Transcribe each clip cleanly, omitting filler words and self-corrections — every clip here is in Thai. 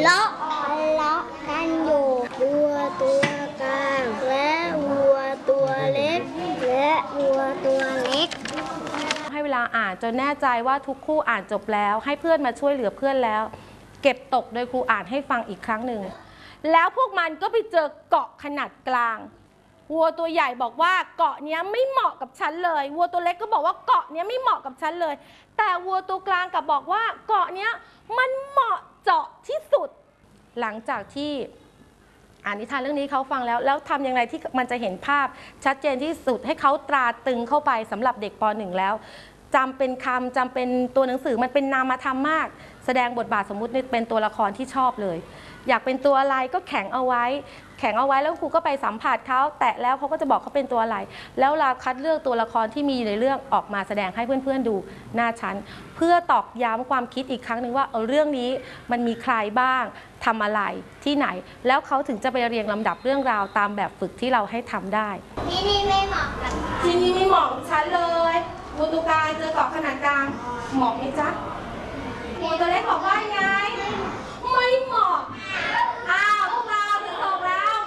เลาะกันอยู่วัวตัวกลางและวัวตัวเล็กให้เวลาอ่านจนแน่ใจว่าทุกคู่อ่านจบแล้วให้เพื่อนมาช่วยเหลือเพื่อนแล้วเก็บตกโดยครูอ่านให้ฟังอีกครั้งหนึ่งแล้วพวกมันก็ไปเจอเกาะขนาดกลางวัวตัวใหญ่บอกว่าเกาะนี้ไม่เหมาะกับฉันเลยวัวตัวเล็กก็บอกว่าเกาะนี้ไม่เหมาะกับฉันเลยแต่วัวตัวกลางกลับบอกว่าเกาะนี้มันเหมาะเจาะที่สุดหลังจากที่อ่านนิทานเรื่องนี้เขาฟังแล้วทำอย่างไรที่มันจะเห็นภาพชัดเจนที่สุดให้เขาตราตึงเข้าไปสำหรับเด็กป .1 แล้วจำเป็นคำจำเป็นตัวหนังสือมันเป็นนามธรรมมากแสดงบทบาทสมมุติเป็นตัวละครที่ชอบเลยอยากเป็นตัวอะไรก็แข็งเอาไว้แล้วครูก็ไปสัมผัสเขาแตะแล้วเขาก็จะบอกเขาเป็นตัวอะไรแล้วเราคัดเลือกตัวละครที่มีในเรื่องออกมาแสดงให้เพื่อนๆดูหน้าชั้นเพื่อตอกย้ำความคิดอีกครั้งหนึ่งว่าเรื่องนี้มันมีใครบ้างทำอะไรที่ไหนแล้วเขาถึงจะไปเรียงลำดับเรื่องราวตามแบบฝึกที่เราให้ทำได้ที่นี่ไม่เหมาะกับที่นี่ไม่เหมาะกับฉันเลยวัวตัวกลางเจอเกาะขนาดกลางเหมาะไหมจ๊ะวัวตัวเล็กบอกว่าไงไม่เหมาะพวกเราถึงส่งแล้ว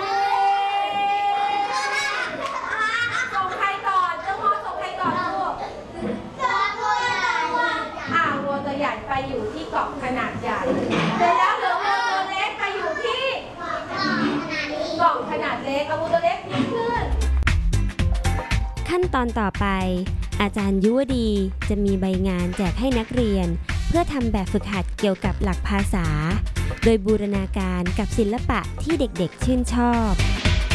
ส่งใครก่อนเจ้าพ่อส่งใครก่อนลูกตัวใหญ่วัวตัวใหญ่ไปอยู่ที่เกาะขนาดใหญ่เสร็จแล้วเหลือวัวตัวเล็กไปอยู่ที่เกาะขนาดเล็กเอาวัวตัวเล็กพลิกขึ้นขั้นตอนต่อไปอาจารย์ยุวดีจะมีใบงานแจกให้นักเรียนเพื่อทำแบบฝึกหัดเกี่ยวกับหลักภาษาโดยบูรณาการกับศิลปะที่เด็กๆชื่นชอบ